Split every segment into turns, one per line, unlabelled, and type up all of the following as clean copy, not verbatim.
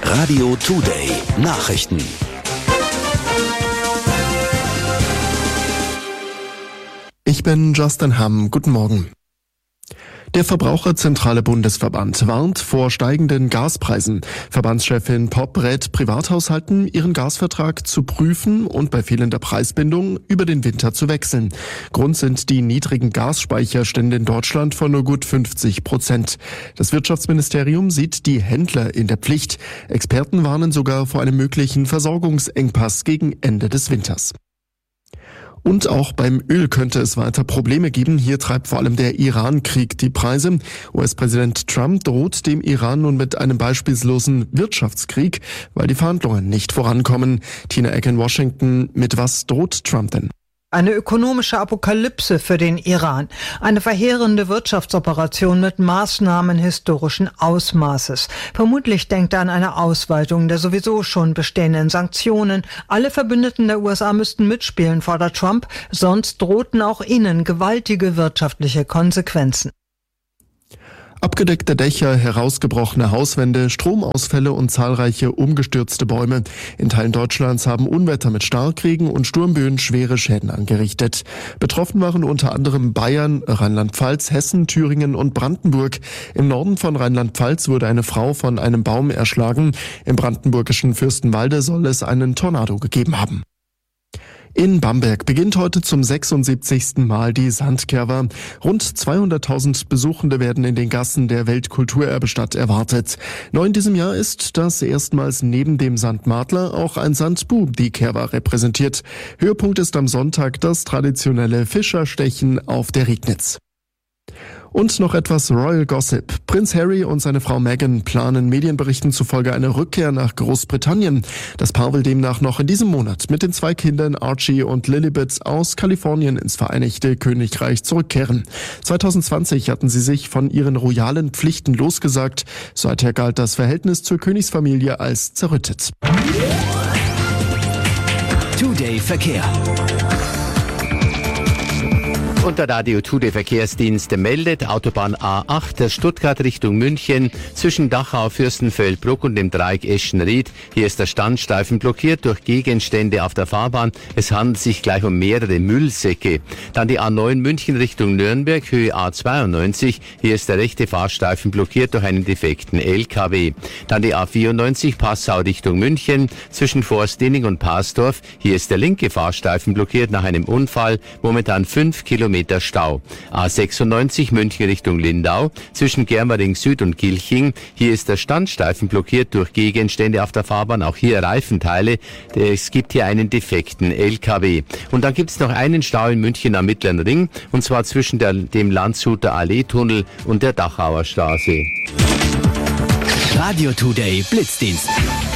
Radio Today Nachrichten.
Ich bin Justin Hamm. Guten Morgen. Der Verbraucherzentrale Bundesverband warnt vor steigenden Gaspreisen. Verbandschefin Popp rät Privathaushalten, ihren Gasvertrag zu prüfen und bei fehlender Preisbindung über den Winter zu wechseln. Grund sind die niedrigen Gasspeicherstände in Deutschland von nur gut 50%. Das Wirtschaftsministerium sieht die Händler in der Pflicht. Experten warnen sogar vor einem möglichen Versorgungsengpass gegen Ende des Winters. Und auch beim Öl könnte es weiter Probleme geben. Hier treibt vor allem der Iran-Krieg die Preise. US-Präsident Trump droht dem Iran nun mit einem beispiellosen Wirtschaftskrieg, weil die Verhandlungen nicht vorankommen. Tina Eck in Washington. Mit was droht Trump denn?
Eine ökonomische Apokalypse für den Iran. Eine verheerende Wirtschaftsoperation mit Maßnahmen historischen Ausmaßes. Vermutlich denkt er an eine Ausweitung der sowieso schon bestehenden Sanktionen. Alle Verbündeten der USA müssten mitspielen, fordert Trump. Sonst drohten auch ihnen gewaltige wirtschaftliche Konsequenzen.
Abgedeckte Dächer, herausgebrochene Hauswände, Stromausfälle und zahlreiche umgestürzte Bäume. In Teilen Deutschlands haben Unwetter mit Starkregen und Sturmböen schwere Schäden angerichtet. Betroffen waren unter anderem Bayern, Rheinland-Pfalz, Hessen, Thüringen und Brandenburg. Im Norden von Rheinland-Pfalz wurde eine Frau von einem Baum erschlagen. Im brandenburgischen Fürstenwalde soll es einen Tornado gegeben haben. In Bamberg beginnt heute zum 76. Mal die Sandkerwa. Rund 200.000 Besuchende werden in den Gassen der Weltkulturerbestadt erwartet. Neu in diesem Jahr ist, dass erstmals neben dem Sandmadler auch ein Sandbu die Kerwa repräsentiert. Höhepunkt ist am Sonntag das traditionelle Fischerstechen auf der Regnitz. Und noch etwas Royal Gossip. Prinz Harry und seine Frau Meghan planen Medienberichten zufolge eine Rückkehr nach Großbritannien. Das Paar will demnach noch in diesem Monat mit den 2 Kindern Archie und Lilibet aus Kalifornien ins Vereinigte Königreich zurückkehren. 2020 hatten sie sich von ihren royalen Pflichten losgesagt. Seither galt das Verhältnis zur Königsfamilie als zerrüttet.
Today Verkehr.
Und der Radio Today Verkehrsdienst meldet, Autobahn A8, Stuttgart Richtung München, zwischen Dachau, Fürstenfeldbruck und dem Dreieck Eschenried. Hier ist der Standstreifen blockiert durch Gegenstände auf der Fahrbahn. Es handelt sich gleich um mehrere Müllsäcke. Dann die A9 München Richtung Nürnberg, Höhe A92. Hier ist der rechte Fahrstreifen blockiert durch einen defekten LKW. Dann die A94 Passau Richtung München, zwischen Forstdinning und Pasdorf. Hier ist der linke Fahrstreifen blockiert nach einem Unfall. Momentan 5 Kilometer Stau. A96 München Richtung Lindau, zwischen Germering Süd und Gilching. Hier ist der Standstreifen blockiert durch Gegenstände auf der Fahrbahn, auch hier Reifenteile. Es gibt hier einen defekten LKW. Und dann gibt es noch einen Stau in München am Mittleren Ring, und zwar zwischen dem Landshuter Allee-Tunnel und der Dachauer Straße.
Radio Today Blitzdienst.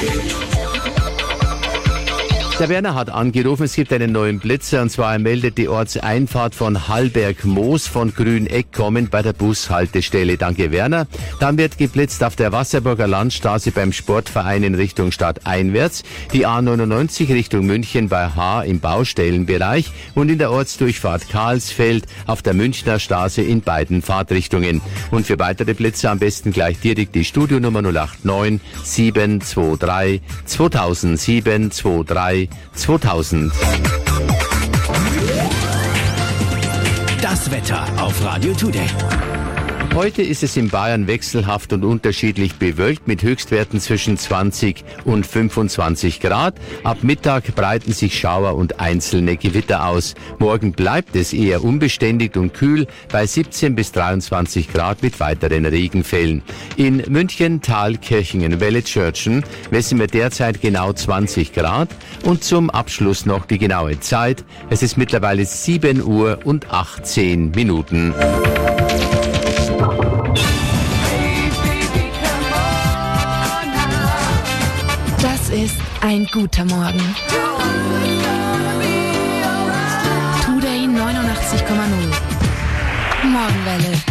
Der Werner hat angerufen, es gibt einen neuen Blitzer, und zwar er meldet die Ortseinfahrt von Hallberg-Moos von Grüneck kommend bei der Bushaltestelle. Danke, Werner. Dann wird geblitzt auf der Wasserburger Landstraße beim Sportverein in Richtung Stadt einwärts, die A99 Richtung München bei H im Baustellenbereich und in der Ortsdurchfahrt Karlsfeld auf der Münchner Straße in beiden Fahrtrichtungen. Und für weitere Blitzer am besten gleich direkt die Studionummer 089 723 2000 723 2000.
Das Wetter auf Radio Today.
Heute ist es in Bayern wechselhaft und unterschiedlich bewölkt mit Höchstwerten zwischen 20 und 25 Grad. Ab Mittag breiten sich Schauer und einzelne Gewitter aus. Morgen bleibt es eher unbeständig und kühl bei 17 bis 23 Grad mit weiteren Regenfällen. In München, Thalkirchen, Wellitzschörtchen messen wir derzeit genau 20 Grad. Und zum Abschluss noch die genaue Zeit. Es ist mittlerweile 7 Uhr und 18 Minuten.
Das ist ein guter Morgen. Today 89,0. Morgenwelle.